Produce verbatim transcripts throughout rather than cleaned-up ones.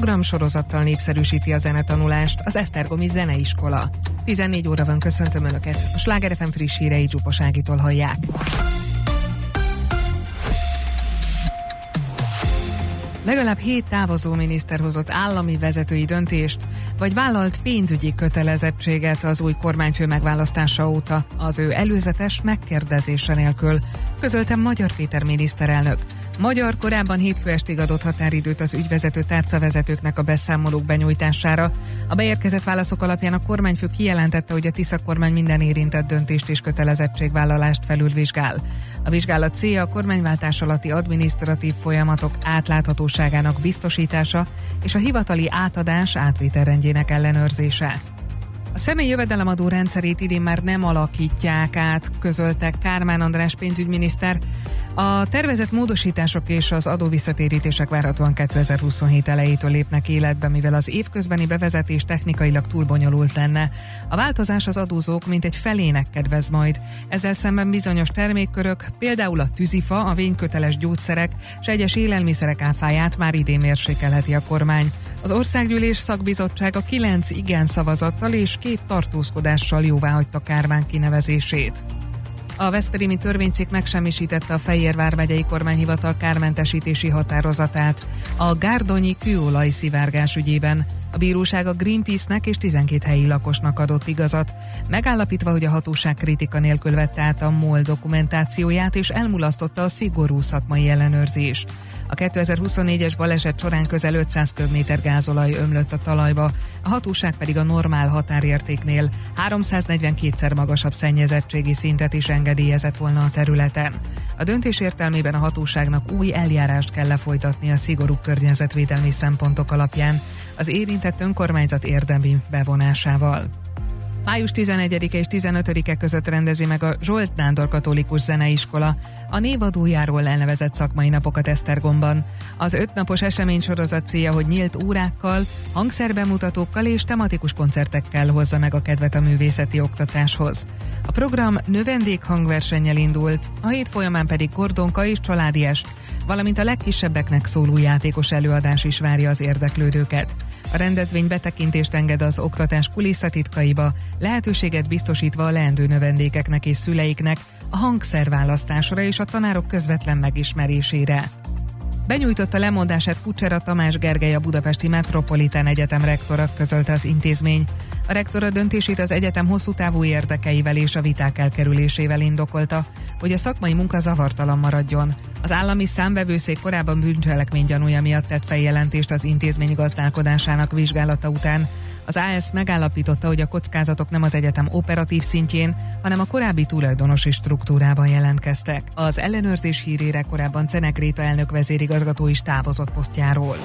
programsorozattal népszerűsíti a zenetanulást az Esztergomi Zeneiskola. tizennégy óra van, köszöntöm Önöket. A Sláger ef em friss hírei Zsupas Ágitól hallják. Legalább hét távozó miniszter hozott állami vezetői döntést, vagy vállalt pénzügyi kötelezettséget az új kormányfő megválasztása óta, az ő előzetes megkérdezése nélkül, közölte Magyar Péter miniszterelnök. Magyar korábban hétfő estig adott határidőt az ügyvezető tárcavezetőknek a beszámolók benyújtására. A beérkezett válaszok alapján a kormányfő kijelentette, hogy a Tisza kormány minden érintett döntést és kötelezettségvállalást felülvizsgál. A vizsgálat célja a kormányváltás alatti adminisztratív folyamatok átláthatóságának biztosítása és a hivatali átadás átvételrendjének ellenőrzése. A személyi jövedelemadó rendszerét idén már nem alakítják át, közölte Kármán András pénzügyminiszter. A tervezett módosítások és az adóvisszatérítések várhatóan kétezer-huszonhét elejétől lépnek életbe, mivel az évközbeni bevezetés technikailag túl bonyolult lenne. A változás az adózók mintegy felének kedvez majd. Ezzel szemben bizonyos termékkörök, például a tűzifa, a vényköteles gyógyszerek és egyes élelmiszerek áfáját már idén mérsékelheti a kormány. Az Országgyűlés szakbizottsága kilenc igen szavazattal és két tartózkodással jóváhagyta Kármán kinevezését. A veszprémi törvényszék megsemmisítette a Fejér vármegyei kormányhivatal kármentesítési határozatát a gárdonyi kőolaj szivárgás ügyében. A bíróság a Greenpeace-nek és tizenkét helyi lakosnak adott igazat, megállapítva, hogy a hatóság kritika nélkül vette át a MOL dokumentációját és elmulasztotta a szigorú szakmai ellenőrzést. A kétezer-huszonnégyes baleset során közel ötszáz köbméter gázolaj ömlött a talajba, a hatóság pedig a normál határértéknél háromszáznegyvenkétszer magasabb szennyezettségi szintet is engedélyezett volna a területen. A döntés értelmében a hatóságnak új eljárást kell lefolytatni a szigorú környezetvédelmi szempontok alapján, az érintett önkormányzat érdemi bevonásával. május tizenegyedike és tizenötödike között rendezi meg a Zsolt Nándor Katolikus Zeneiskola a névadójáról elnevezett szakmai napokat Esztergomban. Az ötnapos eseménysorozat célja, hogy nyílt órákkal, hangszerbemutatókkal és tematikus koncertekkel hozza meg a kedvet a művészeti oktatáshoz. A program növendékhangversennyel indult, a hét folyamán pedig kordonka és családi est, valamint a legkisebbeknek szóló játékos előadás is várja az érdeklődőket. A rendezvény betekintést enged az oktatás kulisszatitkaiba, lehetőséget biztosítva a leendő növendékeknek és szüleiknek a hangszerválasztásra és a tanárok közvetlen megismerésére. Benyújtotta lemondását Kucsera Tamás Gergely, a Budapesti Metropolitán Egyetem rektora, közölte az intézmény. A rektor a döntését az egyetem hosszú távú érdekeivel és a viták elkerülésével indokolta, hogy a szakmai munka zavartalan maradjon. Az állami számvevőszék korábban bűncselekmény gyanúja miatt tett feljelentést az intézmény gazdálkodásának vizsgálata után. Az á es megállapította, hogy a kockázatok nem az egyetem operatív szintjén, hanem a korábbi tulajdonosi struktúrában jelentkeztek. Az ellenőrzés hírére korábban Cenek Réta elnök vezérigazgató is távozott posztjáról.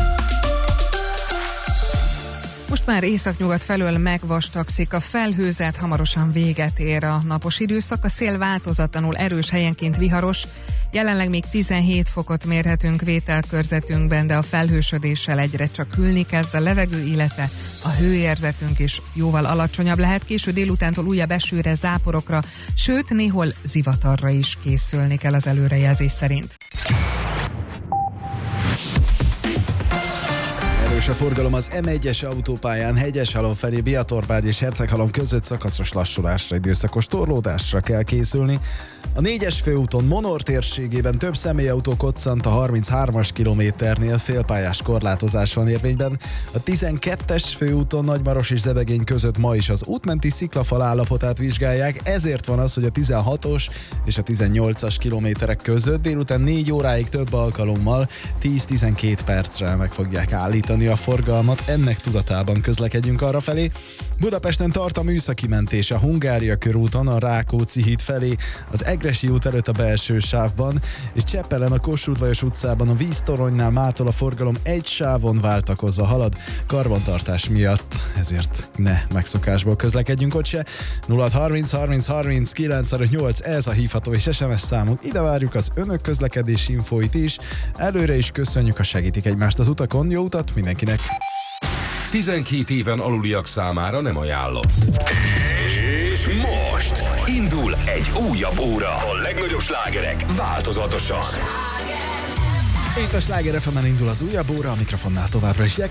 Most már északnyugat felől megvastagszik a felhőzet, hamarosan véget ér a napos időszak, a szél változatlanul erős, helyenként viharos. Jelenleg még tizenhét fokot mérhetünk vételkörzetünkben, de a felhősödéssel egyre csak hűlni kezd a levegő, illetve a hőérzetünk is jóval alacsonyabb lehet. Késő délutántól újabb esőre, záporokra, sőt néhol zivatarra is készülni kell az előrejelzés szerint. A forgalom az em egyes autópályán Hegyeshalom felé Biatorbágy és Herceghalom között szakaszos lassulásra, időszakos torlódásra kell készülni. A négyes főúton Monor térségében több személyautó koccant a harminchármas kilométernél, félpályás korlátozás van érvényben. A tizenkettes főúton Nagymaros és Zebegény között ma is az útmenti sziklafal állapotát vizsgálják, ezért van az, hogy a tizenhatos és a tizennyolcas kilométerek között délután négy óráig több alkalommal tíz-tizenkét percre meg fogják állítani a forgalmat, ennek tudatában közlekedjünk arrafelé. Budapesten tart a műszaki mentés a Hungária körúton, a Rákóczi híd felé, az Egressy út előtt a belső sávban, és Csepelen a Kossuth Lajos utcában a víztoronynál mától a forgalom egy sávon váltakozva halad, karbantartás miatt, ezért ne megszokásból közlekedjünk ott se. nulla harminc harminc harminc kilenc ötvennyolc, ez a hívható és es em es számunk, ide várjuk az önök közlekedési infóit is, előre is köszönjük, ha segítik egymást az utakon, jó utat mindenkinek! tizenkét éven aluliak számára nem ajánlott. És most indul egy újabb óra. A legnagyobb slágerek változatosan. Itt a Sláger ef emen indul az újabb óra, a mikrofonnál továbbra is